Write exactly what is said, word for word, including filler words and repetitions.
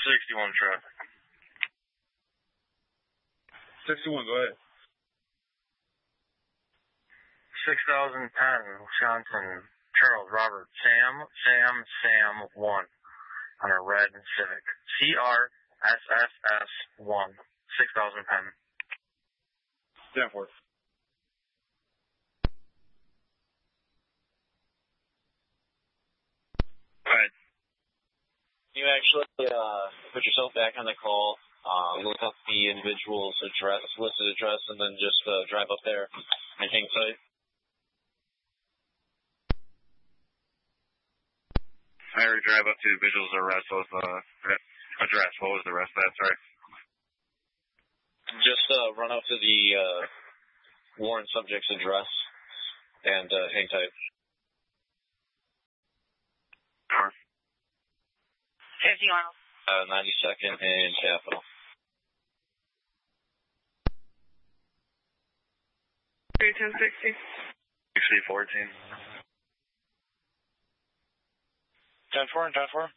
sixty-one traffic. sixty-one, go ahead. six thousand ten, Wisconsin, Charles Robert, Sam, Sam, Sam one on a red Civic. C R S S S one, six thousand ten. ten four. Alright. You actually uh, put yourself back on the call, uh, look up the individual's address, listed address, and then just uh, drive up there and hang tight. I already drive up to the individual's arrest. What was the address? What was the rest of that? Sorry. Just uh, run up to the uh, warrant subject's address and uh, hang tight. Sure. fifty-one. Uh, ninety-second and Capitol. three ten sixty. sixty fourteen. ten four and ten four.